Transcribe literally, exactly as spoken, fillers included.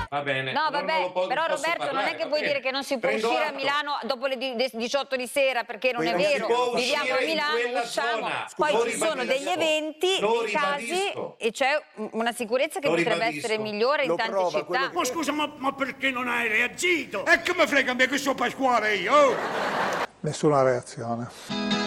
Va bene. No, allora vabbè, non lo po- però posso Roberto non parlare, è che va puoi bene. dire che non si può Prendo uscire a atto. Milano dopo le di- le diciotto di sera, perché non è Quindi non si vero. può Viviamo a uscire in Milano, quella usciamo, zona. poi Lo ci sono degli ribadisco. eventi, Lo dei casi ribadisco. e c'è una sicurezza che Lo potrebbe ribadisco. essere migliore in Lo tante prova, città. quello Ma scusa, ma, ma perché non hai reagito? E che mi frega a me che sono Pasquale io? Nessuna reazione.